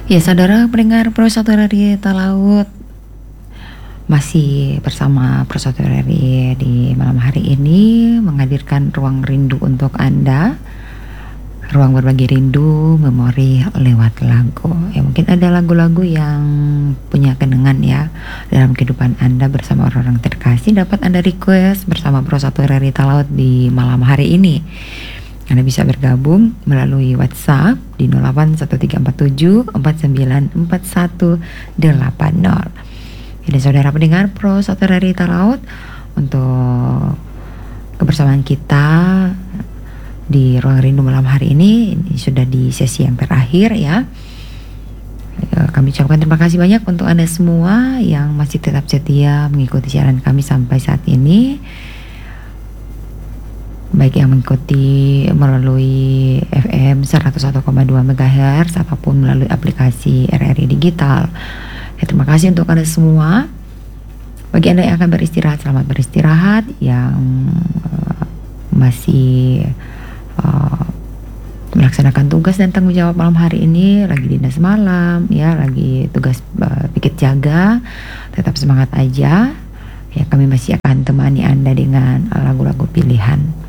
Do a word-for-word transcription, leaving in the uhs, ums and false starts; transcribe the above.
Ya, saudara pendengar Pro satu dari Talaut, masih bersama Pro satu dari di malam hari ini menghadirkan ruang rindu untuk Anda. Ruang berbagi rindu, memori lewat lagu. Ya, mungkin ada lagu-lagu yang punya kenangan ya dalam kehidupan Anda bersama orang-orang terkasih, dapat Anda request bersama Pro satu dari Talaut di malam hari ini. Anda bisa bergabung melalui WhatsApp di nol delapan satu tiga empat tujuh empat sembilan empat satu delapan nol. Jadi saudara pendengar Pro satu dari Talaut, untuk kebersamaan kita di ruang rindu malam hari ini, ini sudah di sesi yang terakhir ya. Kami ucapkan terima kasih banyak untuk Anda semua yang masih tetap setia mengikuti siaran kami sampai saat ini, baik yang mengikuti melalui F M seratus satu koma dua megahertz ataupun melalui aplikasi R R I Digital. Ya, terima kasih untuk Anda semua. Bagi Anda yang akan beristirahat, selamat beristirahat. Yang uh, masih uh, melaksanakan tugas dan tanggung jawab malam hari ini, lagi dinas malam ya, lagi tugas uh, pikir jaga, tetap semangat aja. Ya, kami masih akan temani Anda dengan lagu-lagu pilihan.